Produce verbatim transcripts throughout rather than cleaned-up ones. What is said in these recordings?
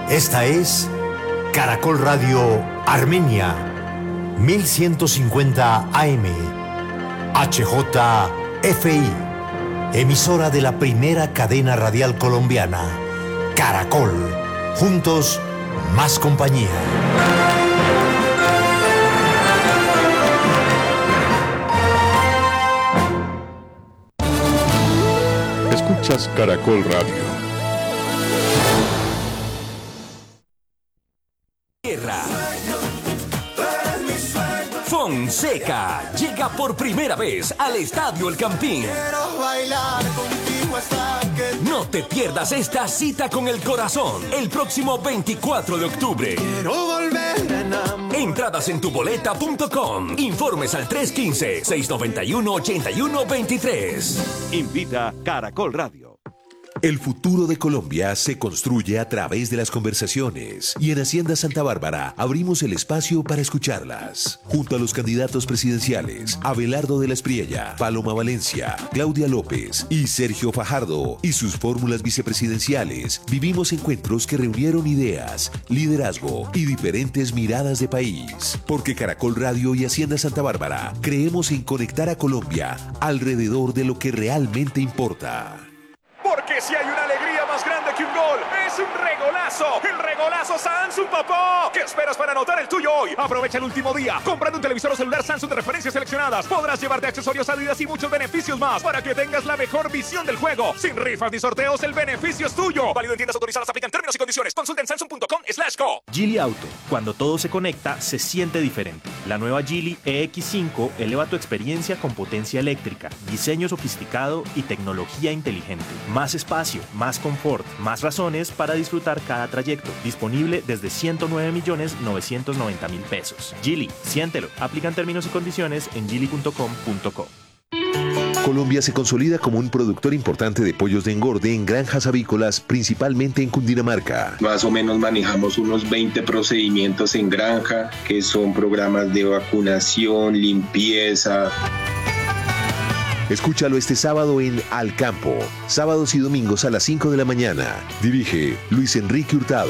Esta es Caracol Radio Armenia, mil ciento cincuenta A M, H J F I, emisora de la primera cadena radial colombiana, Caracol. Juntos, más compañía. Escuchas Caracol Radio. Fonseca llega por primera vez al Estadio El Campín. No te pierdas esta cita con el corazón el próximo veinticuatro de octubre. Entradas en tuboleta punto com. Informes al tres uno cinco, seis nueve uno, ocho uno dos tres. Invita Caracol Radio. El futuro de Colombia se construye a través de las conversaciones y en Hacienda Santa Bárbara abrimos el espacio para escucharlas. Junto a los candidatos presidenciales Abelardo de la Espriella, Paloma Valencia, Claudia López y Sergio Fajardo y sus fórmulas vicepresidenciales, vivimos encuentros que reunieron ideas, liderazgo y diferentes miradas de país. Porque Caracol Radio y Hacienda Santa Bárbara creemos en conectar a Colombia alrededor de lo que realmente importa. Porque si hay una alegría más grande que un gol, es un regolazo. El regolazo Samsung, papá. ¿Qué esperas para anotar el tuyo hoy? Aprovecha el último día. Comprando un televisor o celular Samsung de referencias seleccionadas, podrás llevarte accesorios Adidas y muchos beneficios más para que tengas la mejor visión del juego. Sin rifas ni sorteos, el beneficio es tuyo. Válido en tiendas autorizadas, aplican términos y condiciones. Consulta en samsung punto com slash co. Geely Auto. Cuando todo se conecta, se siente diferente. La nueva Geely E X cinco eleva tu experiencia con potencia eléctrica, diseño sofisticado y tecnología inteligente. Más espacio, más confort, más razones para disfrutar cada trayecto. Disponible desde ciento nueve millones novecientos noventa mil pesos. Geely, siéntelo. Aplican términos y condiciones en geely punto com punto co. Colombia se consolida como un productor importante de pollos de engorde en granjas avícolas, principalmente en Cundinamarca. Más o menos manejamos unos veinte procedimientos en granja, que son programas de vacunación, limpieza. Escúchalo este sábado en Al Campo, sábados y domingos a las cinco de la mañana. Dirige Luis Enrique Hurtado.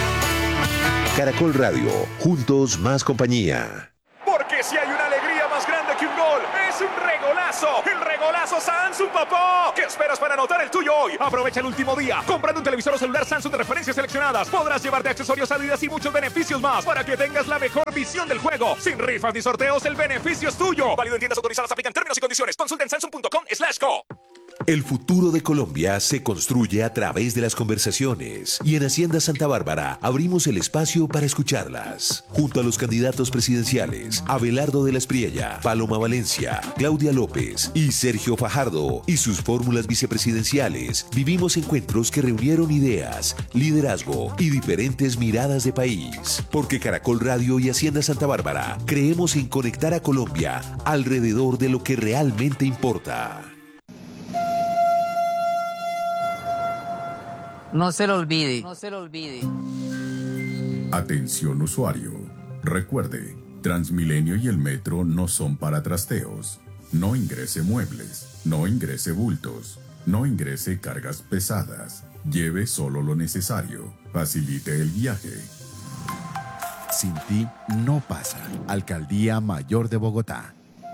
Caracol Radio, juntos más compañía. Porque si hay una alegría más grande que un gol, es un regolazo. El regolazo Samsung, papá. ¿Qué esperas para anotar el tuyo hoy? Aprovecha el último día. Comprando un televisor o celular Samsung de referencias seleccionadas, podrás llevarte accesorios Adidas y muchos beneficios más para que tengas la mejor visión del juego. Sin rifas ni sorteos, el beneficio es tuyo. Válido en tiendas autorizadas, aplican términos y condiciones. Consulta en samsung punto com slash co. El futuro de Colombia se construye a través de las conversaciones y en Hacienda Santa Bárbara abrimos el espacio para escucharlas. Junto a los candidatos presidenciales Abelardo de la Espriella, Paloma Valencia, Claudia López y Sergio Fajardo y sus fórmulas vicepresidenciales, vivimos encuentros que reunieron ideas, liderazgo y diferentes miradas de país. Porque Caracol Radio y Hacienda Santa Bárbara creemos en conectar a Colombia alrededor de lo que realmente importa. No se lo olvide. No se lo olvide. Atención usuario. Recuerde, Transmilenio y el metro no son para trasteos. No ingrese muebles, no ingrese bultos, no ingrese cargas pesadas. Lleve solo lo necesario. Facilite el viaje. Sin ti no pasa. Alcaldía Mayor de Bogotá.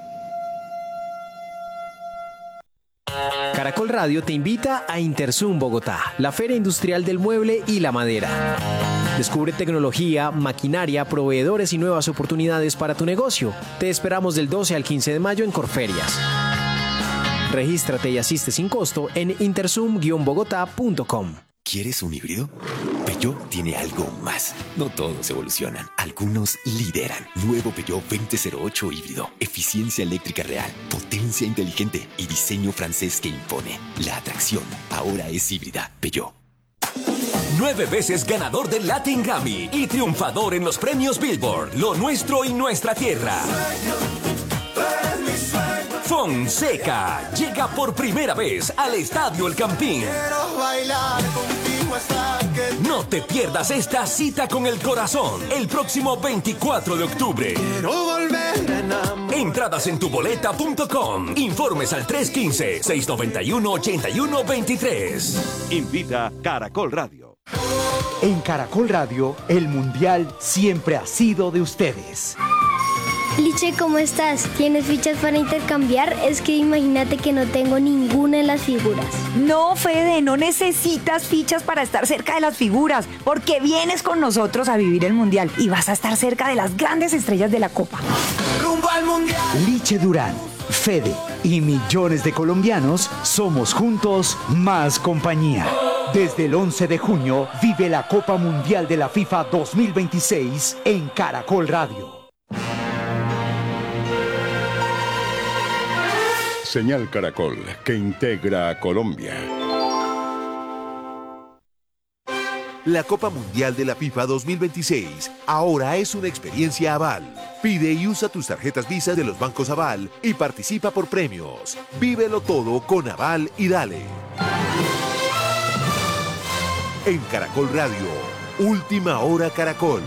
Caracol Radio te invita a Intersum Bogotá, la feria industrial del mueble y la madera. Descubre tecnología, maquinaria, proveedores y nuevas oportunidades para tu negocio. Te esperamos del doce al quince de mayo en Corferias. Regístrate y asiste sin costo en intersum guion bogotá punto com. ¿Quieres un híbrido? Peugeot tiene algo más. No todos evolucionan, algunos lideran. Nuevo Peugeot veinte cero ocho híbrido. Eficiencia eléctrica real, potencia inteligente y diseño francés que impone. La atracción ahora es híbrida. Peugeot. Nueve veces ganador del Latin Grammy y triunfador en los premios Billboard. Lo nuestro y nuestra tierra. Fonseca llega por primera vez al Estadio El Campín. No te pierdas esta cita con el corazón el próximo veinticuatro de octubre. Entradas en tu boleta punto com. Informes al tres uno cinco, seis nueve uno, ocho uno dos tres. Invita Caracol Radio. En Caracol Radio, el Mundial siempre ha sido de ustedes. Liche, ¿cómo estás? ¿Tienes fichas para intercambiar? Es que imagínate que no tengo ninguna en las figuras. No, Fede, no necesitas fichas para estar cerca de las figuras, porque vienes con nosotros a vivir el Mundial y vas a estar cerca de las grandes estrellas de la Copa. ¡Rumbo al Mundial! Liche Durán, Fede y millones de colombianos somos juntos más compañía. Desde el once de junio vive la Copa Mundial de la FIFA dos mil veintiséis en Caracol Radio. Señal Caracol, que integra a Colombia. La Copa Mundial de la FIFA dos mil veintiséis ahora es una experiencia Aval. Pide y usa tus tarjetas Visa de los bancos Aval y participa por premios. Vívelo todo con Aval y dale. En Caracol Radio, Última Hora Caracol.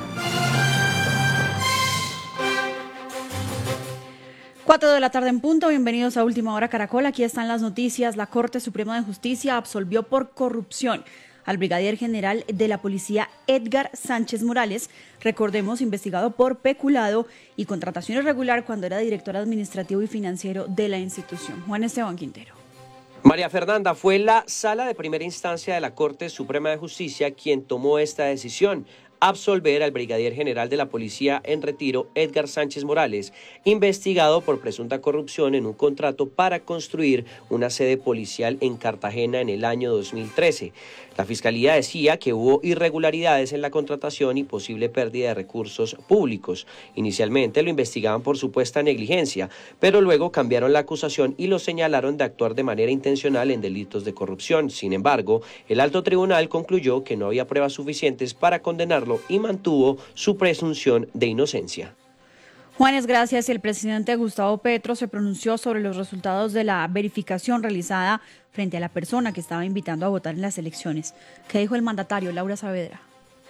cuatro de la tarde en punto, bienvenidos a Última Hora Caracol. Aquí están las noticias. La Corte Suprema de Justicia absolvió por corrupción al brigadier general de la policía Edgar Sánchez Morales, recordemos, investigado por peculado y contratación irregular cuando era director administrativo y financiero de la institución. Juan Esteban Quintero. María Fernanda, fue la Sala de Primera Instancia de la Corte Suprema de Justicia quien tomó esta decisión: absolver al brigadier general de la policía en retiro, Edgar Sánchez Morales, investigado por presunta corrupción en un contrato para construir una sede policial en Cartagena en el año dos mil trece. La Fiscalía decía que hubo irregularidades en la contratación y posible pérdida de recursos públicos. Inicialmente lo investigaban por supuesta negligencia, pero luego cambiaron la acusación y lo señalaron de actuar de manera intencional en delitos de corrupción. Sin embargo, el alto tribunal concluyó que no había pruebas suficientes para condenarlo y mantuvo su presunción de inocencia. Juanes, gracias. El presidente Gustavo Petro se pronunció sobre los resultados de la verificación realizada frente a la persona que estaba invitando a votar en las elecciones. ¿Qué dijo el mandatario, Laura Saavedra?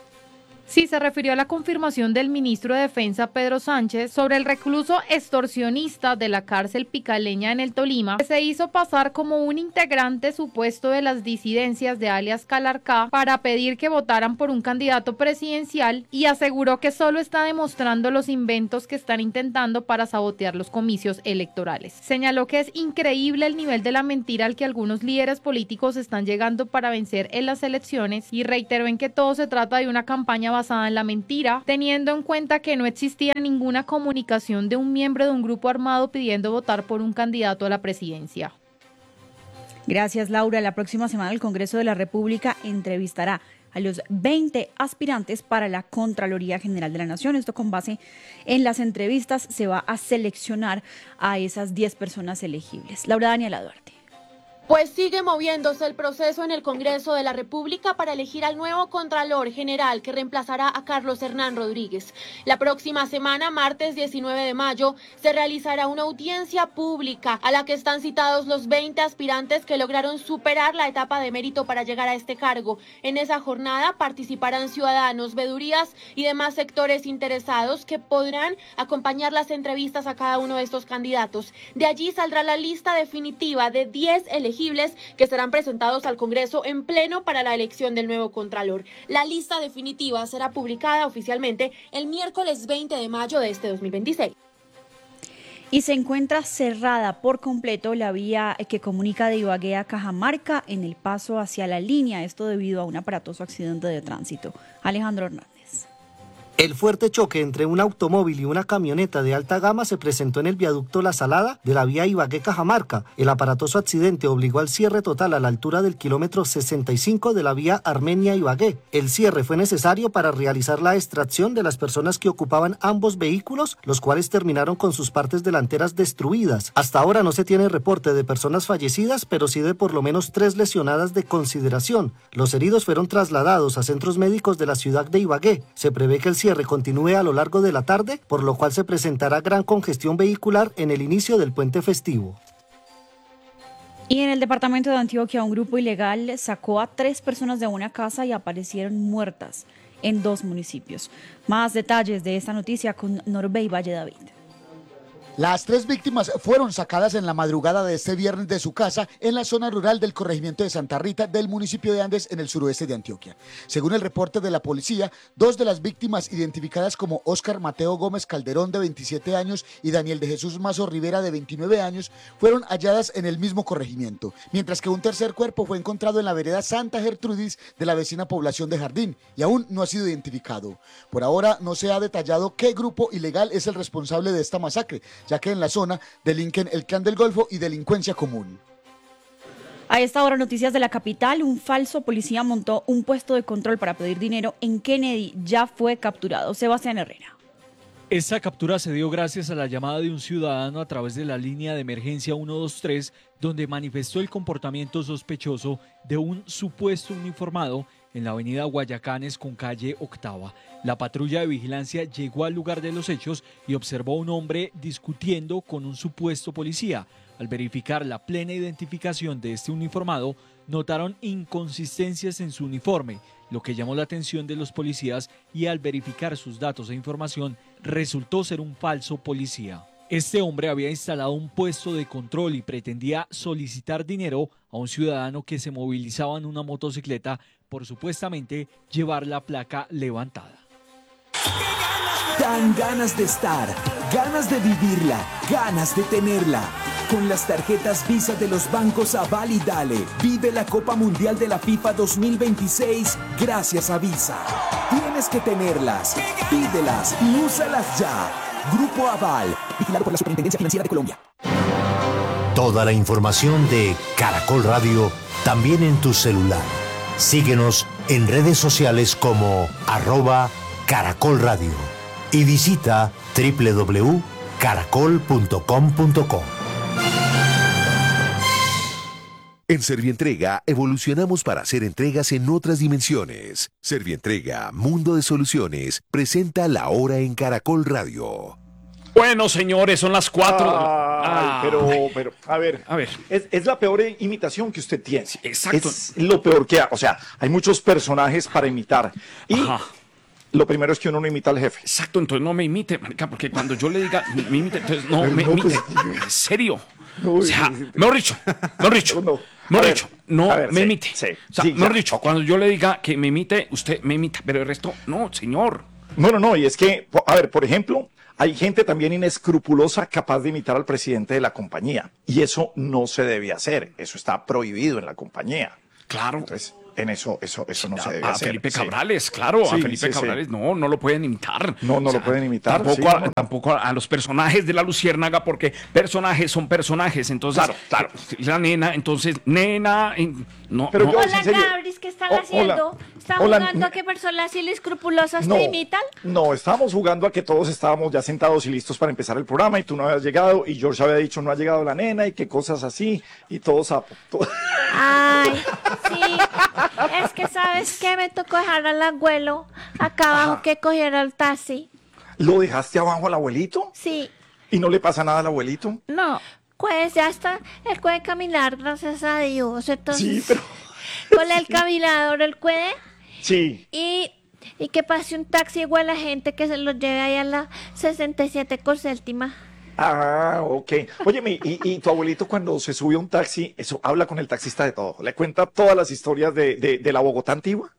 Sí, se refirió a la confirmación del ministro de Defensa, Pedro Sánchez, sobre el recluso extorsionista de la cárcel Picaleña en el Tolima, que se hizo pasar como un integrante supuesto de las disidencias de alias Calarcá para pedir que votaran por un candidato presidencial, y aseguró que solo está demostrando los inventos que están intentando para sabotear los comicios electorales. Señaló que es increíble el nivel de la mentira al que algunos líderes políticos están llegando para vencer en las elecciones, y reiteró en que todo se trata de una campaña basada en la mentira, teniendo en cuenta que no existía ninguna comunicación de un miembro de un grupo armado pidiendo votar por un candidato a la presidencia. Gracias, Laura. La próxima semana el Congreso de la República entrevistará a los veinte aspirantes para la Contraloría General de la Nación. Esto con base en las entrevistas se va a seleccionar a esas diez personas elegibles. Laura Daniela Duarte. Pues sigue moviéndose el proceso en el Congreso de la República para elegir al nuevo Contralor General que reemplazará a Carlos Hernán Rodríguez. La próxima semana, martes diecinueve de mayo, se realizará una audiencia pública a la que están citados los veinte aspirantes que lograron superar la etapa de mérito para llegar a este cargo. En esa jornada participarán ciudadanos, vedurías y demás sectores interesados que podrán acompañar las entrevistas a cada uno de estos candidatos. De allí saldrá la lista definitiva de diez elegibles que serán presentados al Congreso en pleno para la elección del nuevo Contralor. La lista definitiva será publicada oficialmente el miércoles veinte de mayo de este dos mil veintiséis. Y se encuentra cerrada por completo la vía que comunica de Ibagué a Cajamarca en el paso hacia la línea, esto debido a un aparatoso accidente de tránsito. Alejandro Hernández. El fuerte choque entre un automóvil y una camioneta de alta gama se presentó en el viaducto La Salada de la vía Ibagué-Cajamarca. El aparatoso accidente obligó al cierre total a la altura del kilómetro sesenta y cinco de la vía Armenia-Ibagué. El cierre fue necesario para realizar la extracción de las personas que ocupaban ambos vehículos, los cuales terminaron con sus partes delanteras destruidas. Hasta ahora no se tiene reporte de personas fallecidas, pero sí de por lo menos tres lesionadas de consideración. Los heridos fueron trasladados a centros médicos de la ciudad de Ibagué. Se prevé que el cierre continúe a lo largo de la tarde, por lo cual se presentará gran congestión vehicular en el inicio del puente festivo. Y en el departamento de Antioquia, un grupo ilegal sacó a tres personas de una casa y aparecieron muertas en dos municipios. Más detalles de esta noticia con Norbey Valle David. Las tres víctimas fueron sacadas en la madrugada de este viernes de su casa en la zona rural del corregimiento de Santa Rita del municipio de Andes en el suroeste de Antioquia. Según el reporte de la policía, dos de las víctimas identificadas como Óscar Mateo Gómez Calderón de veintisiete años y Daniel de Jesús Mazo Rivera de veintinueve años fueron halladas en el mismo corregimiento, mientras que un tercer cuerpo fue encontrado en la vereda Santa Gertrudis de la vecina población de Jardín y aún no ha sido identificado. Por ahora no se ha detallado qué grupo ilegal es el responsable de esta masacre, ya que en la zona delinquen el Clan del Golfo y delincuencia común. A esta hora, noticias de la capital. Un falso policía montó un puesto de control para pedir dinero en Kennedy. Ya fue capturado. Sebastián Herrera. Esta captura se dio gracias a la llamada de un ciudadano a través de la línea de emergencia ciento veintitrés, donde manifestó el comportamiento sospechoso de un supuesto uniformado en la avenida Guayacanes con calle Octava. La patrulla de vigilancia llegó al lugar de los hechos y observó a un hombre discutiendo con un supuesto policía. Al verificar la plena identificación de este uniformado, notaron inconsistencias en su uniforme, lo que llamó la atención de los policías, y al verificar sus datos e información, resultó ser un falso policía. Este hombre había instalado un puesto de control y pretendía solicitar dinero a un ciudadano que se movilizaba en una motocicleta por supuestamente llevar la placa levantada. Dan ganas de estar, ganas de vivirla, ganas de tenerla. Con las tarjetas Visa de los bancos Aval y Dale, vive la Copa Mundial de la FIFA dos mil veintiséis gracias a Visa. Tienes que tenerlas, pídelas y úsalas ya. Grupo Aval, vigilado por la Superintendencia Financiera de Colombia. Toda la información de Caracol Radio también en tu celular. Síguenos en redes sociales como arroba Caracol Radio y visita doble u doble u doble u punto caracol punto com punto co. En Servientrega evolucionamos para hacer entregas en otras dimensiones. Servientrega, Mundo de Soluciones, presenta La Hora en Caracol Radio. Bueno, señores, son las cuatro. Ay, ah, pero, pero, a ver, a ver. Es, es la peor imitación que usted tiene. Sí, exacto. Es lo peor que hay. O sea, hay muchos personajes para imitar. Y Ajá. Lo primero es que uno no imita al jefe. Exacto, entonces no me imite, marica, porque cuando yo le diga, me imite, entonces no me no, imite. Pues, ¿en serio? No, o sea, mejor dicho, mejor dicho, no, mejor dicho, no ver, me sí, imite. Sí, o sea, sí, mejor dicho, cuando yo le diga que me imite, usted me imita, pero el resto, no, señor. No, no, no, y es que, a ver, por ejemplo, hay gente también inescrupulosa capaz de imitar al presidente de la compañía, y eso no se debe hacer, eso está prohibido en la compañía. Claro. Entonces, en eso, eso, eso no a, se debe a hacer. Felipe Cabrales, sí. claro, sí, a Felipe sí, Cabrales, sí. no, no lo pueden imitar. No, no o sea, lo pueden imitar. Tampoco, sí, a, no. tampoco a, a los personajes de la Luciérnaga, porque personajes son personajes, entonces, claro, claro. La nena, entonces, nena, no. Pero no. yo, hola, Cabris, ¿qué están oh, haciendo? ¿Están hola. jugando a qué personas inescrupulosas no, te imitan? No, estábamos jugando a que todos estábamos ya sentados y listos para empezar el programa y tú no habías llegado y George había dicho no ha llegado la nena y qué cosas así y todo sapo. Todo... Ay, sí, es que ¿sabes qué? Me tocó dejar al abuelo acá abajo Ajá. que cogiera el taxi. ¿Lo dejaste abajo al abuelito? Sí. ¿Y no le pasa nada al abuelito? No, pues ya está, él puede caminar, gracias a Dios, entonces... Sí, pero... Con el caminador él puede... Sí. Y, y que pase un taxi igual a la gente que se lo lleve ahí a la sesenta y siete con séptima. Ah, ok. Óyeme, y, y tu abuelito cuando se sube a un taxi, eso habla con el taxista de todo. ¿Le cuenta todas las historias de, de, de la Bogotá antigua?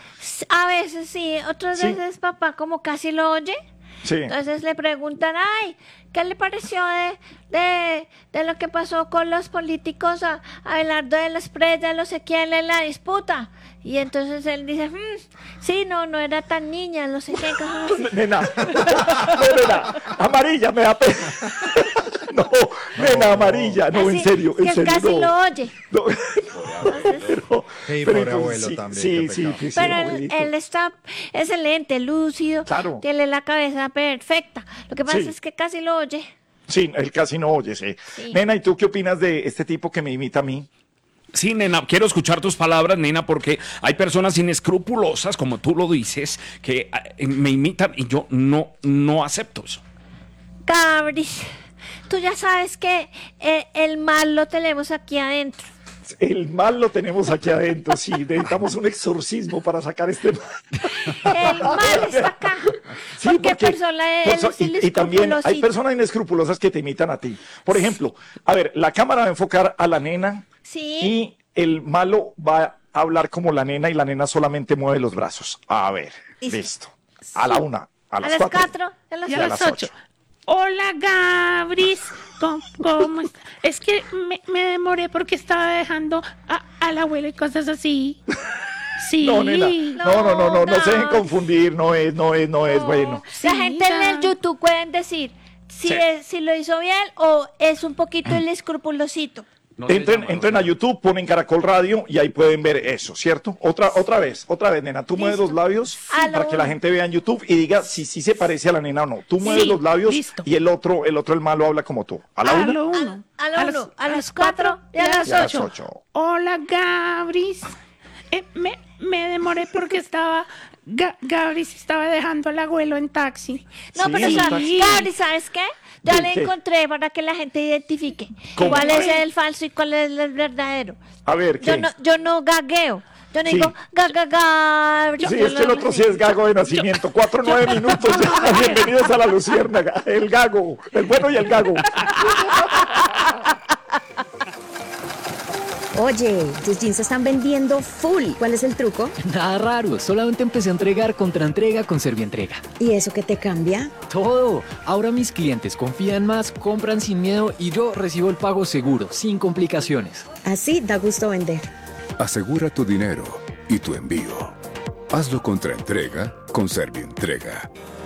A veces sí, otras ¿Sí? veces papá como casi lo oye. Sí. Entonces le preguntan, ay, ¿qué le pareció de, de, de lo que pasó con los políticos a, a Abelardo de las Presas, no sé quién, en la disputa? Y entonces él dice, mmm, sí, no, no era tan niña, no sé qué. Nena, no, nena, amarilla, me da pena. No, nena, amarilla, no, Así, en serio, en que serio. casi no. lo oye. No, pero, sí, pero, pobre abuelo sí, también. Sí, sí, sí, pero sí, él, él está excelente, lúcido, claro. Tiene la cabeza perfecta. Lo que pasa sí. es que casi lo oye. Sí, él casi no oye, sí. sí. Nena, ¿y tú qué opinas de este tipo que me imita a mí? Sí, nena, quiero escuchar tus palabras, nena, porque hay personas inescrupulosas, como tú lo dices, que eh, me imitan y yo no, no acepto eso. Cabris, tú ya sabes que eh, el mal lo tenemos aquí adentro. El mal lo tenemos aquí adentro, sí. Necesitamos un exorcismo para sacar este mal. El mal está acá. Sí, porque, porque persona es perso- y, y también hay personas inescrupulosas que te imitan a ti. Por ejemplo, a ver, la cámara va a enfocar a la nena Sí. y el malo va a hablar como la nena y la nena solamente mueve los brazos. A ver, Y- listo. A la una, a A las las cuatro. cuatro, a las Y a las ocho. Hola, Gabris. ¿Cómo, cómo está? Es que me, me demoré porque estaba dejando a- al abuelo y cosas así. Sí. No, nena. No, no, no, no, no se dejen confundir. No es, no es, no es bueno. La gente en el YouTube pueden decir si, Sí. es- si lo hizo bien o es un poquito el escrupulosito. Entren, entren a YouTube, ponen Caracol Radio y ahí pueden ver eso, ¿cierto? Otra, otra vez, otra vez, nena. Tú mueves los labios A lo para que la uno. gente vea en YouTube y diga si sí se parece a la nena o no. Tú mueves Sí, los labios listo. y el otro, el otro, el malo, habla como tú. A la una. lo uno. A A las las- uno, a las cuatro y a las Y a las ocho. ocho. Hola, Gabris. Eh, me, me demoré porque estaba. Ga- Gabris estaba dejando al abuelo en taxi. No, Sí, pero sí. sa- Gabri, ¿sabes qué? Ya ¿Qué, le qué? encontré para que la gente identifique ¿Cómo? cuál A es ver. el falso y cuál es el verdadero. A ver, Yo ¿qué? no, yo no gagueo. Yo no Sí. digo ga, ga, ga. Sí, es que el otro sí es gago de nacimiento. Cuatro, nueve minutos ya. Bienvenidos a la Luciérnaga. El gago, el bueno y el gago. Oye, tus jeans se están vendiendo full. ¿Cuál es el truco? Nada raro, solamente empecé a entregar contra entrega con Servientrega. ¿Y eso qué te cambia? Todo. Ahora mis clientes confían más, compran sin miedo y yo recibo el pago seguro, sin complicaciones. Así da gusto vender. Asegura tu dinero y tu envío. Hazlo contra entrega con Servientrega.